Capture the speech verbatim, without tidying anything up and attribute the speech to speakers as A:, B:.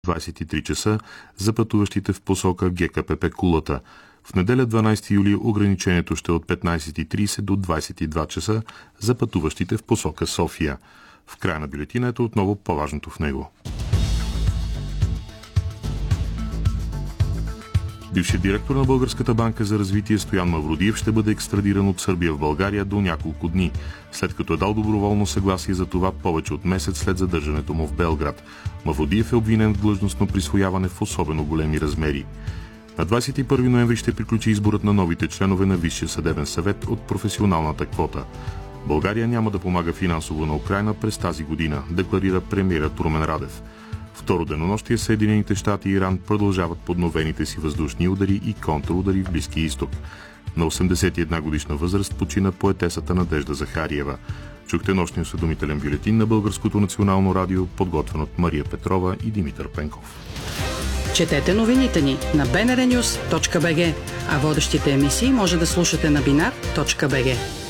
A: двадесет и три часа за пътуващите в посока ГКПП Кулата. В неделя дванадесети юли ограничението ще е от петнадесет и тридесет до двадесет и два часа за пътуващите в посока София. В края на бюлетината отново по-важното в него. Бившият директор на Българската банка за развитие Стоян Мавродиев ще бъде екстрадиран от Сърбия в България до няколко дни, след като е дал доброволно съгласие за това повече от месец след задържането му в Белград. Мавродиев е обвинен в длъжностно присвояване в особено големи размери. На двадесет и първи ноември ще приключи изборът на новите членове на Висшия съдебен съвет от професионалната квота. България няма да помага финансово на Украйна през тази година, декларира премиерът Румен Радев. Второ денонощие Съединените щати и Иран продължават подновените си въздушни удари и контрудари в Близкия изток. На осемдесет и една годишна възраст почина поетесата Надежда Захариева. Чухте нощния осведомителен бюлетин на Българското национално радио, подготвен от Мария Петрова и Димитър Пенков.
B: Четете новините ни на би ен ар нюс точка би джи, а водещите емисии може да слушате на бинар точка би джи.